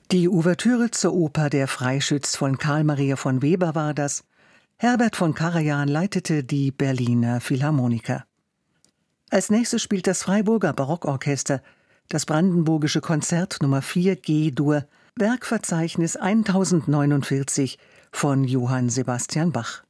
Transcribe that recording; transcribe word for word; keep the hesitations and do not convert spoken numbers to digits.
Die Ouvertüre zur Oper Der Freischütz von Carl Maria von Weber war das. Herbert von Karajan leitete die Berliner Philharmoniker. Als nächstes spielt das Freiburger Barockorchester das Brandenburgische Konzert Nummer vier G-Dur, Werkverzeichnis tausendneunundvierzig von Johann Sebastian Bach.